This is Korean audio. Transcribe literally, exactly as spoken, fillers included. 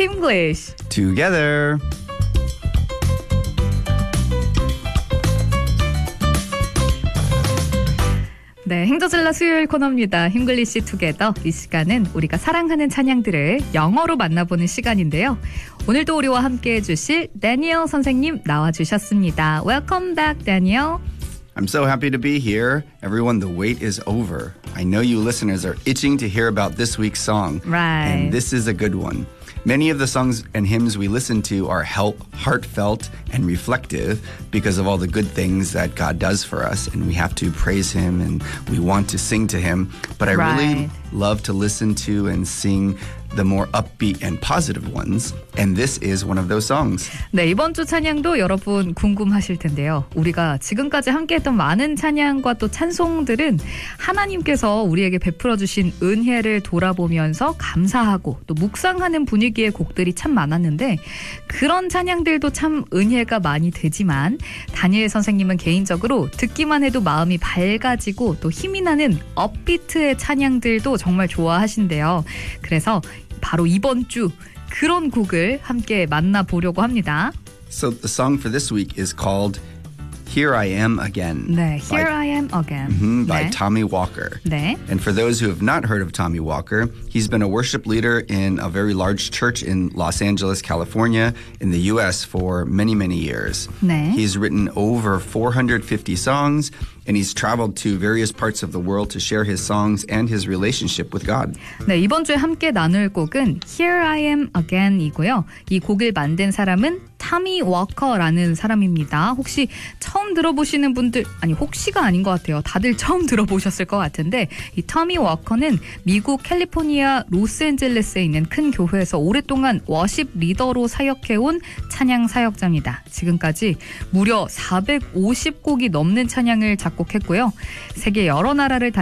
Hinglish. Together. 네, 행저질라 수요일 코너입니다. 잉글리시 투게더. 이 시간은 우리가 사랑하는 찬양들을 영어로 만나보는 시간인데요. 오늘도 우리와 함께해 주실 데니얼 선생님 나와주셨습니다. Welcome back, Daniel. I'm so happy to be here. Everyone, the wait is over. I know you listeners are itching to hear about this week's song. Right. And this is a good one. Many of the songs and hymns we listen to are help, heartfelt and reflective because of all the good things that God does for us. And we have to praise Him and we want to sing to Him. But I Right. really love to listen to and sing the more upbeat and positive ones. And this is one of those songs. 네, 이번 주 찬양도 여러분 궁금하실 텐데요. 우리가 지금까지 함께했던 많은 찬양과 또 찬송들은 하나님께서 우리에게 베풀어 주신 은혜를 돌아보면서 감사하고 또 묵상하는 분위기의 곡들이 참 많았는데 그런 찬양들도 참 은혜가 많이 되지만 다니엘 선생님은 개인적으로 듣기만 해도 마음이 밝아지고 또 힘이 나는 업비트의 찬양들도 정말 좋아하신대요. 그래서 바로 이번 주 그런 곡을 함께 만나보려고 합니다. So the song for this week is called Here I Am Again. 네, Here by, I Am Again. Mhm, by 네. Tommy Walker. 네. And for those who have not heard of Tommy Walker, he's been a worship leader in a very large church in Los Angeles, California, in the U S for many, many years. 네. He's written over four hundred fifty songs, and he's traveled to various parts of the world to share his songs and his relationship with God. 네, 이번 주에 함께 나눌 곡은 Here I Am Again이고요. 이 곡을 만든 사람은 타미 워커라는 사람입니다. 혹시 처음 들어보시는 분들, 아니 혹시가 아닌 것 같아요. 다들 처음 들어보셨을 것 같은데 이 타미 워커는 미국 캘리포니아 로스앤젤레스에 있는 큰 교회에서 오랫동안 워십 리더로 사역해온 찬양 사역자입니다. 지금까지 무려 사백오십 곡이 넘는 찬양을 작곡했고요. 세계 여러 나라를